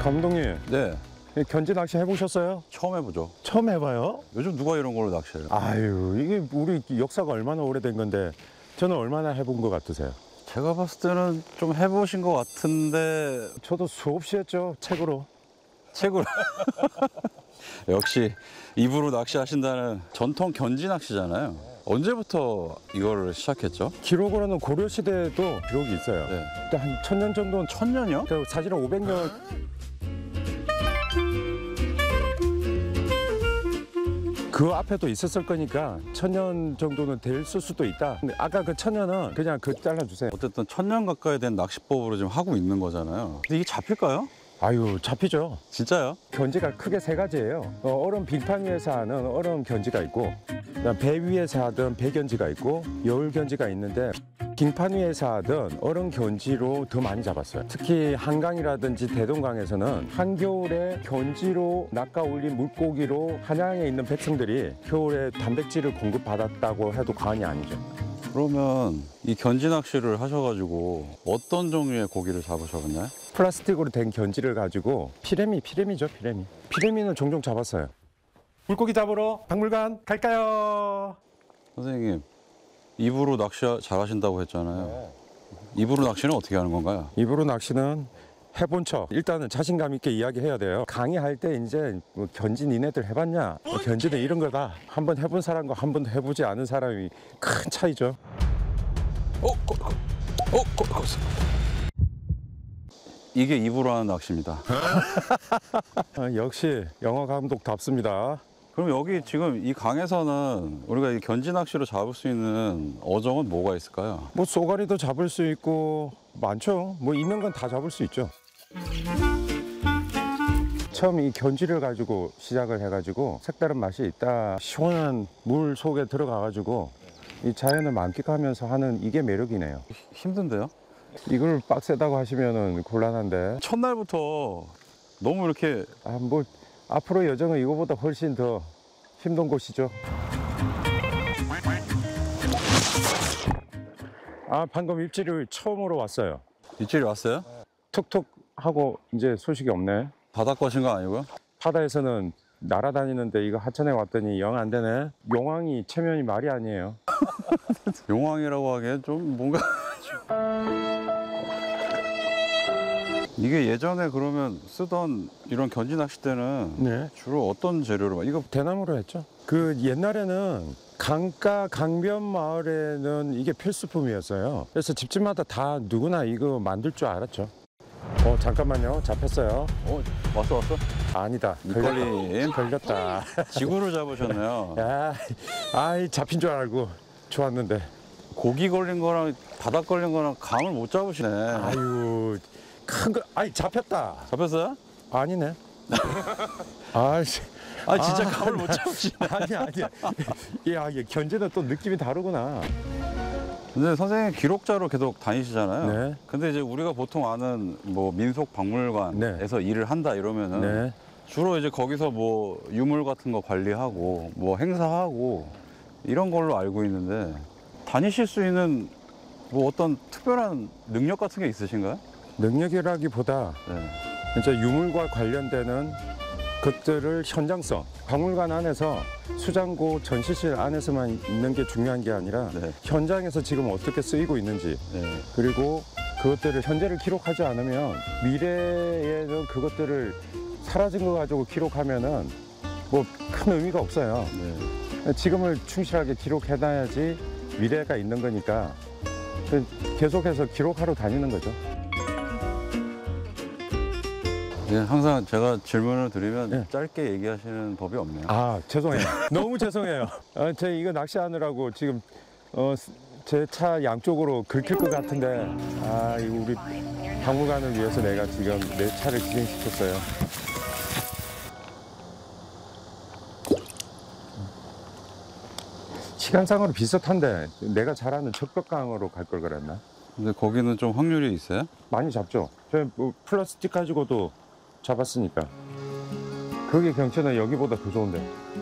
감독님, 네, 견지 낚시 해보셨어요? 처음 해보죠. 처음 해봐요? 요즘 누가 이런 걸로 낚시해요? 아유, 이게 우리 역사가 얼마나 오래된 건데 저는 얼마나 해본 것 같으세요? 제가 봤을 때는 좀 해보신 것 같은데 저도 수없이 했죠, 책으로. 책으로. 역시 입으로 낚시하신다는 전통 견지 낚시잖아요. 언제부터 이거를 시작했죠? 기록으로는 고려시대에도 기록이 있어요. 네. 그때 한 1000년 정도는 천년이요? 사실은 500년. 그 앞에도 있었을 거니까 1000년 정도는 됐을 수도 있다. 근데 아까 그 1000년은 그냥 그 잘라주세요. 어쨌든 천년 가까이 된 낚시법으로 지금 하고 있는 거잖아요. 근데 이게 잡힐까요? 아유, 잡히죠. 진짜요? 견지가 크게 세 가지예요. 얼음 빙판 위에서 하는 얼음 견지가 있고, 그다음 배 위에서 하던 배 견지가 있고, 여울 견지가 있는데 빙판 위에서 하던 얼음 견지로 더 많이 잡았어요. 특히 한강이라든지 대동강에서는 한겨울에 견지로 낚아 올린 물고기로 한양에 있는 백성들이 겨울에 단백질을 공급받았다고 해도 과언이 아니죠. 그러면 이 견지 낚시를 하셔가지고 어떤 종류의 고기를 잡으셨나요? 플라스틱으로 된 견지를 가지고 피레미죠, 피레미. 피레미는 종종 잡았어요. 물고기 잡으러 박물관 갈까요? 선생님, 입으로 낚시 잘하신다고 했잖아요. 입으로 낚시는 어떻게 하는 건가요? 입으로 낚시는 해본 척 일단은 자신감 있게 이야기해야 돼요. 강의할 때 이제 뭐 견지 니네들 해봤냐? 견지는 이런 거다. 한번 해본 사람과 한 번도 해보지 않은 사람이 큰 차이죠. 이게 입으로 하는 낚시입니다. 역시 영화 감독답습니다. 그럼 여기 지금 이 강에서는 우리가 이 견지 낚시로 잡을 수 있는 어종은 뭐가 있을까요? 뭐 쏘가리도 잡을 수 있고 많죠. 뭐 있는 건 다 잡을 수 있죠. 처음 이 견지를 가지고 시작을 해가지고 색다른 맛이 있다. 시원한 물 속에 들어가가지고 이 자연을 만끽하면서 하는 이게 매력이네요. 힘든데요? 이걸 빡세다고 하시면은 곤란한데. 첫날부터 너무 이렇게 뭐 앞으로 여정은 이거보다 훨씬 더 힘든 곳이죠. 방금 입질을 처음으로 왔어요. 입질이 왔어요? 툭툭 하고 이제 소식이 없네. 바닥 거신 거 아니고요? 바다에서는 날아다니는데 이거 하천에 왔더니 영 안 되네. 용왕이 체면이 말이 아니에요. 용왕이라고 하기엔 좀 뭔가 이게 예전에 그러면 쓰던 이런 견지 낚싯대는 네. 주로 어떤 재료로 이거 대나무로 했죠. 그 옛날에는 강가 강변 마을에는 이게 필수품이었어요. 그래서 집집마다 다 누구나 이거 만들 줄 알았죠. 잠깐만요. 잡혔어요. 왔어 아니다. 니콜님 걸렸다. 지구를 잡으셨네요. 잡힌 줄 알고 좋았는데. 고기 걸린 거랑 바닥 걸린 거랑 감을 못 잡으시네. 아유, 큰 거, 잡혔다. 잡혔어요? 아니네. 진짜 감을 못 잡으시네. 아니야. 야, 이게 견제는 또 느낌이 다르구나. 근데 선생님 기록자로 계속 다니시잖아요. 네. 근데 이제 우리가 보통 아는 뭐 민속 박물관에서 일을 한다 이러면은 네. 주로 이제 거기서 뭐 유물 같은 거 관리하고 뭐 행사하고 이런 걸로 알고 있는데 다니실 수 있는 뭐 어떤 특별한 능력 같은 게 있으신가요? 능력이라기보다 네. 이제 유물과 관련되는 것들을 현장성, 박물관 안에서 수장고 전시실 안에서만 있는 게 중요한 게 아니라 네. 현장에서 지금 어떻게 쓰이고 있는지, 네. 그리고 그것들을 현재를 기록하지 않으면 미래에는 그것들을 사라진 거 가지고 기록하면은 뭐 큰 의미가 없어요. 네. 지금을 충실하게 기록해놔야지 미래가 있는 거니까 계속해서 기록하러 다니는 거죠. 네, 항상 제가 질문을 드리면 네. 짧게 얘기하시는 법이 없네요. 죄송해요. 너무 죄송해요. 제가 이거 낚시하느라고 지금 제 차 양쪽으로 긁힐 것 같은데 이거 우리 박물관을 위해서 내가 지금 내 차를 기증시켰어요. 시간상으로 비슷한데 내가 잘 아는 적벽강으로 갈 걸 그랬나? 근데 거기는 좀 확률이 있어요? 많이 잡죠. 저 뭐 플라스틱 가지고도 잡았으니까. 거기 경치는 여기보다 더 좋은데.